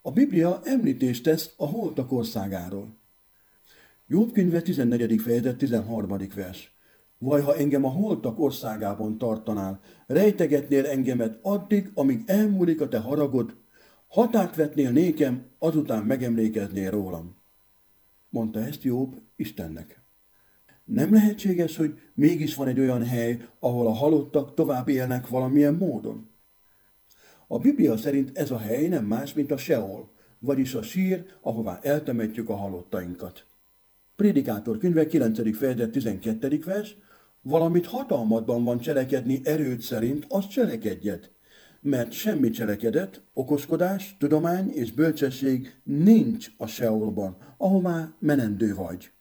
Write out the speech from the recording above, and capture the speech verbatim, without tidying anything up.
A Biblia említést tesz a holtak országáról. Jobb könyve tizennegyedik fejezet tizenharmadik vers. Vaj, ha engem a holtak országában tartanál, rejtegetnél engemet addig, amíg elmúlik a te haragod, határt vetnél nékem, azután megemlékeznél rólam. Mondta ezt Jobb Istennek. Nem lehetséges, hogy mégis van egy olyan hely, ahol a halottak tovább élnek valamilyen módon? A Biblia szerint ez a hely nem más, mint a Seol, vagyis a sír, ahová eltemetjük a halottainkat. Prédikátor könyve kilencedik fejezet tizenkettedik vers, valamit hatalmadban van cselekedni erőd szerint, azt cselekedjed, mert semmi cselekedet, okoskodás, tudomány és bölcsesség nincs a Seolban, ahová menendő vagy.